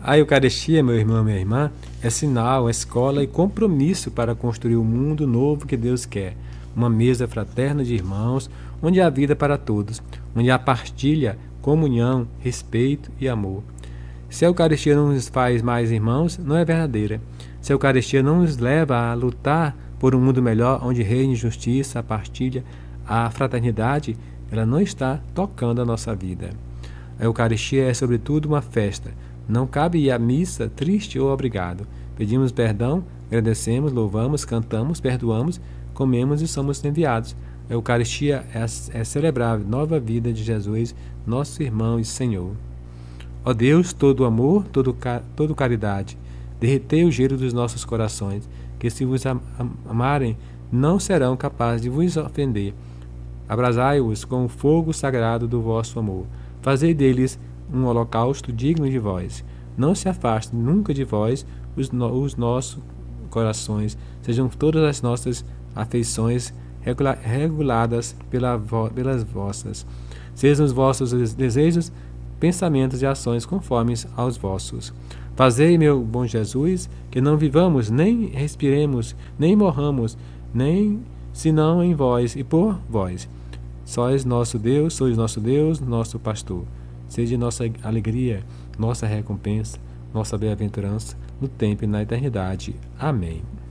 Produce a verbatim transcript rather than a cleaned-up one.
A Eucaristia, meu irmão, minha irmã, é sinal, escola e compromisso para construir o mundo novo que Deus quer. Uma mesa fraterna de irmãos, onde há vida para todos, onde há partilha, comunhão, respeito e amor. Se a Eucaristia não nos faz mais irmãos, não é verdadeira. Se a Eucaristia não nos leva a lutar por um mundo melhor, onde reine justiça, a partilha, a fraternidade, ela não está tocando a nossa vida. A Eucaristia é, sobretudo, uma festa. Não cabe ir à missa triste ou obrigado. Pedimos perdão, agradecemos, louvamos, cantamos, perdoamos, comemos e somos enviados. A Eucaristia é, é celebrar a nova vida de Jesus, nosso irmão e Senhor. Ó Deus, todo amor, todo, todo caridade, derretei o gelo dos nossos corações, que se vos am amarem, não serão capazes de vos ofender. Abrasai-os com o fogo sagrado do vosso amor. Fazei deles um holocausto digno de vós. Não se afaste nunca de vós os, no, os nossos corações. Sejam todas as nossas afeições regula, reguladas pela vo, pelas vossas. Sejam os vossos desejos, pensamentos e ações conformes aos vossos. Fazei, meu bom Jesus, que não vivamos, nem respiremos, nem morramos, nem senão em vós e por vós. Sois nosso Deus, sois nosso Deus, nosso pastor. Seja nossa alegria, nossa recompensa, nossa bem-aventurança, no tempo e na eternidade. Amém.